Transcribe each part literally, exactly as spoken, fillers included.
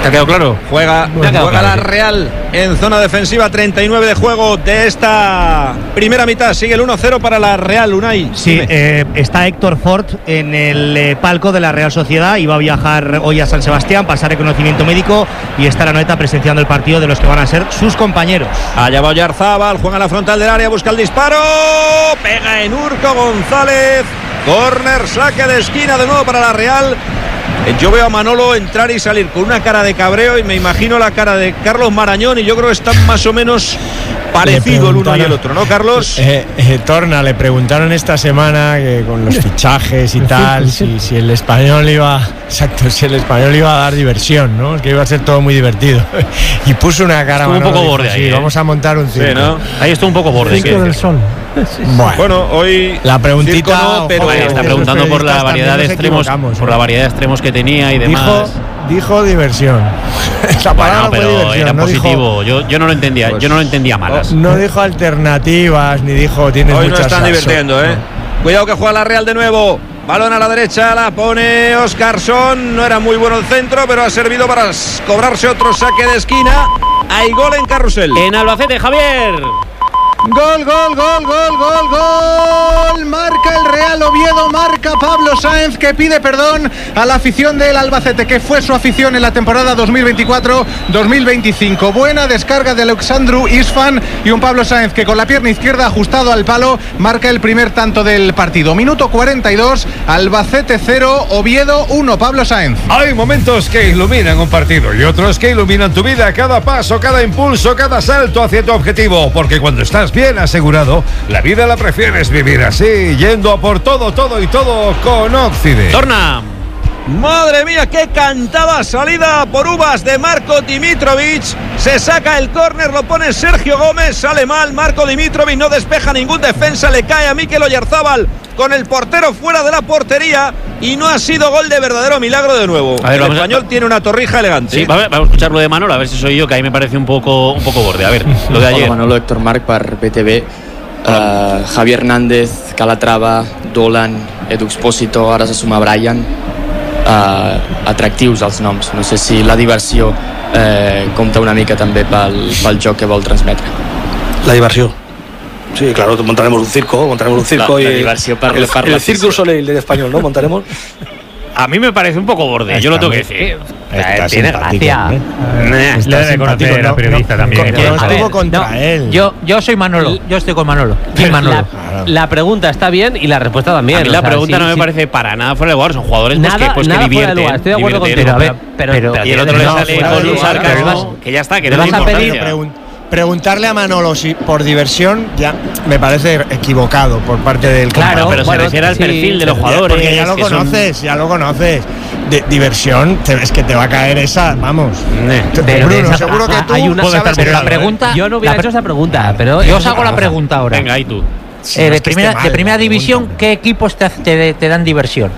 ¿Te ha quedado claro? Juega, Bueno, juega claro, la sí. Real en zona defensiva, treinta y nueve de juego de esta primera mitad. Sigue el uno cero para la Real, Unai. Sí, eh, está Héctor Fort en el eh, palco de la Real Sociedad y va a viajar hoy a San Sebastián, pasar reconocimiento médico y está la Anoeta presenciando el partido de los que van a ser sus compañeros. Allá va Oyarzábal, juega en la frontal del área, busca el disparo, pega en Urco González, córner, saque de esquina de nuevo para la Real. Yo veo a Manolo entrar y salir con una cara de cabreo y me imagino la cara de Carlos Marañón y yo creo que están más o menos parecidos el uno y el otro, ¿no, Carlos? Eh, eh, Torna, le preguntaron esta semana que con los fichajes y tal, si, si el español iba, exacto, si el español iba a dar diversión, ¿no? Que iba a ser todo muy divertido. Y puso una cara. Estuvo un Manolo, poco dijo, borde sí, ahí, ¿eh? vamos a montar un circo. Sí, ¿no? Ahí estuvo un poco borde. Circo del Sol. Bueno, Bueno, hoy la preguntita, circo no, pero ojo, Vale, está los preguntando por la periodistas variedad de también nos extremos, equivocamos, por ¿eh? la variedad de extremos que tenía y demás. dijo, dijo diversión. La palabra Bueno, fue pero diversión, era no positivo. Yo, yo no lo entendía. Pues- yo no lo entendía malas. Dijo, no dijo alternativas ni dijo tienes hoy no muchas están salsas. divirtiendo, ¿eh? Cuidado que juega la Real de nuevo. Balón a la derecha, la pone Oscarsson. No era muy bueno el centro, pero ha servido para cobrarse otro saque de esquina. Hay gol en Carrusel. En Albacete, Javier. Gol, gol, gol, gol, gol, gol. Marca el Real Oviedo, marca Pablo Sáenz, que pide perdón a la afición del Albacete, que fue su afición en la temporada dos mil veinticuatro dos mil veinticinco. Buena descarga de Alexandru Isfan y un Pablo Sáenz que con la pierna izquierda ajustado al palo marca el primer tanto del partido. Minuto cuarenta y dos, Albacete cero, Oviedo uno, Pablo Sáenz. Hay momentos que iluminan un partido y otros que iluminan tu vida, cada paso, cada impulso, cada salto hacia tu objetivo, porque cuando estás bien asegurado, la vida la prefieres vivir así, yendo a por todo, todo y todo con Occident. Torna. Madre mía, qué cantada salida por uvas de Marco Dimitrovic. Se saca el córner, lo pone Sergio Gómez, sale mal. Marco Dimitrovic no despeja ningún defensa, le cae a Mikel Oyarzábal con el portero fuera de la portería y no ha sido gol de verdadero milagro de nuevo. A ver, el vamos a- español tiene una torrija elegante. Sí, va- vamos a escuchar lo de Manolo, a ver si soy yo, que ahí me parece un poco, un poco borde. A ver, lo de Hola, ayer. Manolo, Héctor Marc per B T V. Uh, Javier Hernández, Calatrava, Dolan, Edu Expósito, ara se suma Brian. Uh, atractius els noms. No sé si la diversió eh, compta una mica també pel, pel joc que vol transmetre. La diversión. Sí, claro, montaremos un circo, montaremos un circo La- y la diversión para- el, para el la Circo afición. Soleil del español, ¿no? Montaremos. A mí me parece un poco borde, yo lo tengo que decir. Está Tiene simpático, gracia. ¿eh? Nah. Está Le debe simpático, conocer la no, periodista no, también. no, Que- no a estuvo ver, contra no, él. Yo, yo soy Manolo, yo estoy con Manolo. Team Manolo. La, la pregunta está bien y la respuesta también. A mí o la sea, pregunta sí, no me sí. parece para nada fuera de lugar. Son jugadores pues, Nada- que, pues, que nada fuera de divierten. lugar, estoy de acuerdo divierten. contigo, pero- pero- y el otro le no, sale fuera con de un lugar, sarcasmo pero que ya está, que le no vas tiene a pedir- importancia. Pregun- preguntarle a Manolo si por diversión ya me parece equivocado por parte del Claro, No, pero bueno, se refiere al sí, perfil de los sí, jugadores. porque ya lo que son- conoces, ya lo conoces. De, diversión, te- es que te va a caer esa, vamos. Nah. Te- Pero Bruno, esa- seguro que ah, tú hay una- sabes Pero la algo, ¿eh? pregunta. Yo no hubiera la hecho pre- esa pregunta, pero Yo os hago la pregunta ahora. Venga, ahí tú. Sí, Eh, no de es que primera, esté de mal, primera la división, pregunta. ¿qué equipos te, te, te dan diversión?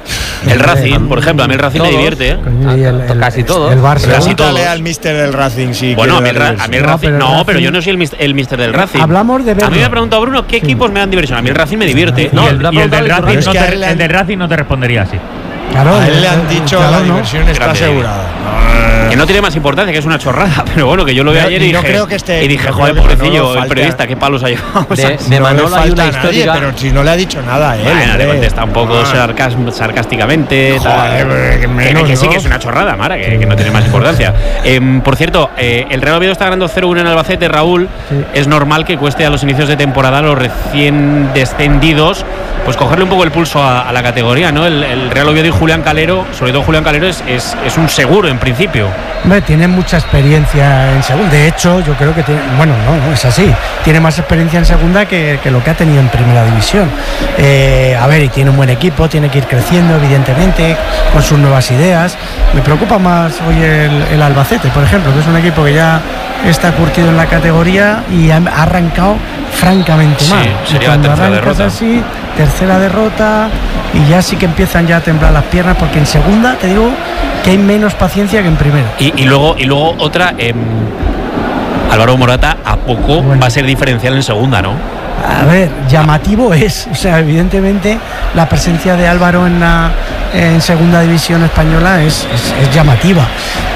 El Racing, por ejemplo, a mí el Racing me Todos. divierte. ¿eh? Y el- el- Casi todo. El Barça. Casi Pregúntale todos. al mister del Racing si Bueno, a mí, quiere el, dar Ra- a mí el No, Racing. pero el No, pero Racing- yo no soy el, mis- el mister del Racing. Hablamos de A mí me verlo. ha preguntado Bruno qué equipos me dan diversión. A mí el Racing me divierte. No, y el, lo ha y el del preguntado Racing es no que te, a él le han- el del Racing no te respondería así. Claro, A él le el- han el- dicho claro, la ¿no? diversión está Grande. asegurada. Que no tiene más importancia, que es una chorrada. Pero bueno, que yo lo vi No, ayer y y no dije, creo que esté- y dije, no joder, creo que pobrecillo, Manolo el falta. periodista, qué palos ha llevado. De, ¿sabes? de no Manolo le hay falta una a nadie, histórica. pero si no le ha dicho nada a él. Bueno, le hombre. contesta un poco Ah. sarcas- sarcásticamente. tal. Joder, que Que- menos, que, sí ¿no? que es una chorrada, Mara, que, que no tiene más importancia. Em, por cierto, eh, el Real Oviedo está ganando cero uno en Albacete, Raúl. Sí. Es normal que cueste a los inicios de temporada a los recién descendidos pues cogerle un poco el pulso a, a la categoría, ¿no? El, el Real Oviedo y Julián Calero, sobre todo Julián Calero, es, es, es un seguro en principio. Hombre, tiene mucha experiencia en segunda. De hecho, yo creo que tiene. Bueno, no, no es así. Tiene más experiencia en segunda que, que lo que ha tenido en primera división. Eh, a ver, y tiene un buen equipo, tiene que ir creciendo, evidentemente, con sus nuevas ideas. Me preocupa más hoy el, el Albacete, por ejemplo, que es un equipo que ya está curtido en la categoría y ha ha arrancado francamente Sí, mal. sería Y la cuando tercera arrancas derrota. así, tercera derrota, y ya sí que empiezan ya a temblar las piernas, porque en segunda te digo que hay menos paciencia que en primera. Y, y luego y luego otra, em, Álvaro Morata a poco Bueno. va a ser diferencial en segunda, ¿no? A ver, llamativo es, o sea, evidentemente la presencia de Álvaro en la en segunda división española es, es, es llamativa.